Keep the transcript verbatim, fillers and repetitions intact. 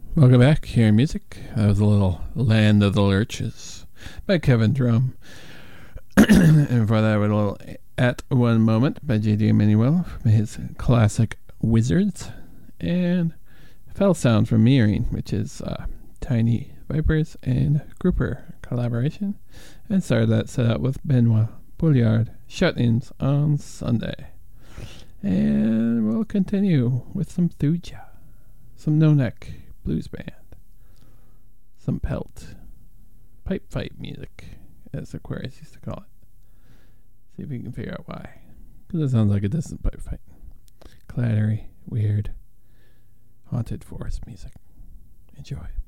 Welcome back. Here music. That was a little Land of the Lurches by Kevin Drum. And before that, we had a little At One Moment by J D Emanuel from his classic Wizards. And Fell Sound from Mirroring, which is uh, Tiny Vipers and Grouper collaboration. And started that set out with Benoit Bouillard, Shut-ins on Sunday. And we'll continue with some Thuja, some No-Neck Blues Band, some Pelt, pipe fight music, as Aquarius used to call it. See if we can figure out why. Because it sounds like a distant pipe fight. Clattery, weird, haunted forest music. Enjoy.